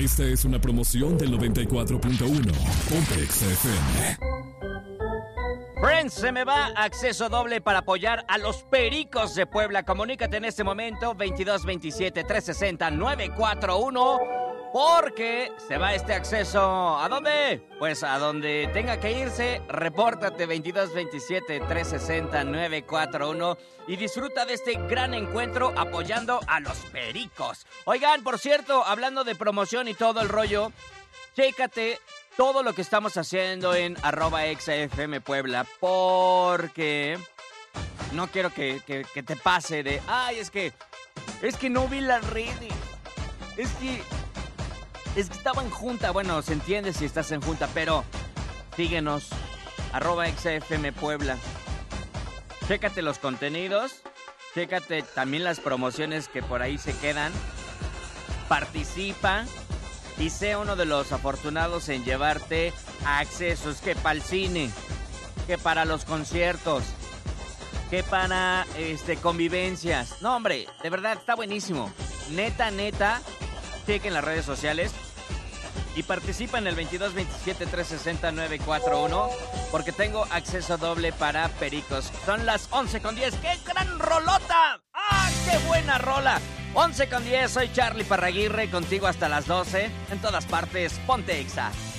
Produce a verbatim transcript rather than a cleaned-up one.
Esta es una promoción del noventa y cuatro punto uno. Ponte Exa F M. Friends, se me va acceso doble para apoyar a los Pericos de Puebla. Comunícate en este momento, veintidós veintisiete, trescientos sesenta, novecientos cuarenta y uno, porque se va este acceso. ¿A dónde? Pues a donde tenga que irse. Repórtate, veintidós veintisiete, trescientos sesenta, novecientos cuarenta y uno, y disfruta de este gran encuentro apoyando a los Pericos. Oigan, por cierto, hablando de promoción y todo el rollo, chécate todo lo que estamos haciendo en arroba exafm Puebla, porque no quiero que, que, que te pase de, ay, es que, es que no vi las redes, es que, es que estaba en junta. Bueno, se entiende si estás en junta, pero síguenos, arroba exafm Puebla. Chécate los contenidos, chécate también las promociones que por ahí se quedan, participa y sé uno de los afortunados en llevarte accesos, que para el cine, que para los conciertos, que para este, convivencias. No, hombre, de verdad, está buenísimo. Neta, neta, chequen las redes sociales y participa en el veintidós veintisiete, trescientos sesenta, novecientos cuarenta y uno, porque tengo acceso doble para Pericos. Son las once con diez. ¡Qué gran rolota! ¡Ah, qué buena rola! once con diez, soy Charlie Parraguirre, contigo hasta las doce. En todas partes, ponte Exa.